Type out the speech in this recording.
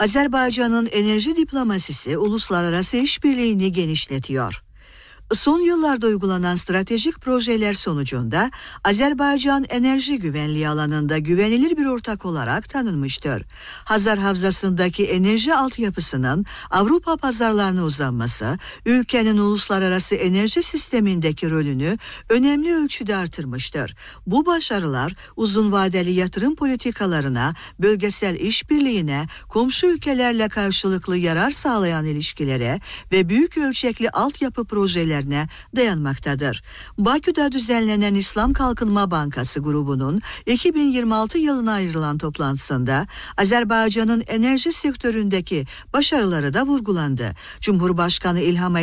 Azerbaycan'ın enerji diplomasisi uluslararası işbirliğini genişletiyor. Son yıllarda uygulanan stratejik projeler sonucunda Azerbaycan enerji güvenliği alanında güvenilir bir ortak olarak tanınmıştır. Hazar Havzası'ndaki enerji altyapısının Avrupa pazarlarına uzanması, ülkenin uluslararası enerji sistemindeki rolünü önemli ölçüde artırmıştır. Bu başarılar uzun vadeli yatırım politikalarına, bölgesel işbirliğine, komşu ülkelerle karşılıklı yarar sağlayan ilişkilere ve büyük ölçekli altyapı projelerine dayanmaktadır. Bakü'de düzenlenen İslam Kalkınma Bankası grubunun 2026 yılına ayrılan toplantısında Azerbaycan'ın enerji sektöründeki başarıları da vurgulandı. Cumhurbaşkanı İlham